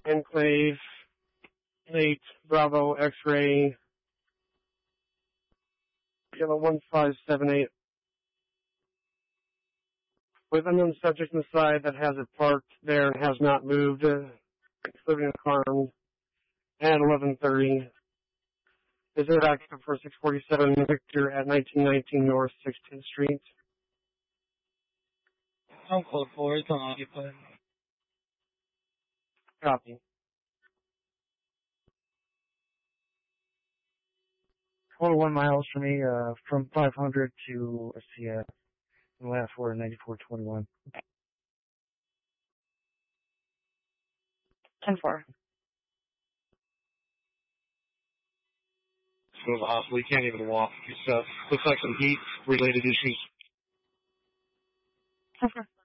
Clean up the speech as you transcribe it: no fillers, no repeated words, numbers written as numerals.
Enclave, 8, Bravo, X-ray, Yellow 1578. With unknown subject inside that has it parked there and has not moved, including a car at 11:30. Is it active for 647 Victor at 1919 North 16th Street? I'm code 4, it's unoccupied. Copy. 21 miles for me, from 500 to, let's see, the last four, 9421. 10-4. So the hospital, you can't even walk. Looks like some heat-related issues. 10-4.